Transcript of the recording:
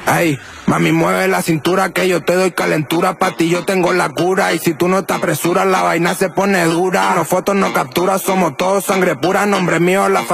Ey, mami, mueve la cintura que yo te doy calentura. Pa' ti yo tengo la cura. Y si tú no te apresuras, la vaina se pone dura. No fotos, no capturas, somos todos sangre pura. Nombre mío, la